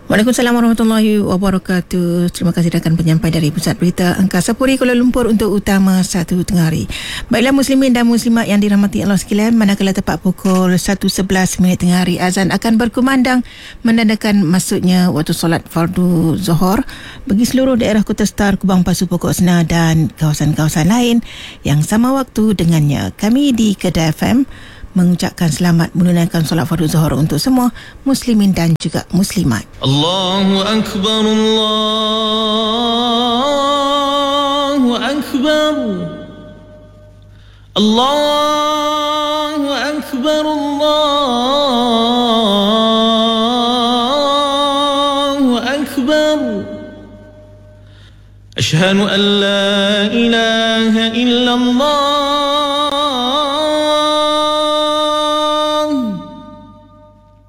Waalaikumsalam warahmatullahi wabarakatuh. Terima kasih rakan penyampai dari Pusat Berita Angkasa Puri Kuala Lumpur untuk Utama 1 Tengah Hari. Baiklah muslimin dan muslimat yang dirahmati Allah sekalian, manakala tepat pukul 1.11 tengah hari, azan akan berkumandang menandakan masuknya waktu solat fardu Zuhur bagi seluruh daerah Kota Star, Kubang, Pasu Pokok Senar dan kawasan-kawasan lain yang sama waktu dengannya. Kami di Kedah FM mengucapkan selamat menunaikan solat fardu Zuhur untuk semua muslimin dan juga muslimat. Allahu Akbar, Allahu Akbar, Allahu Akbar, Allahu Akbar. Ashhadu an la ilaha illallah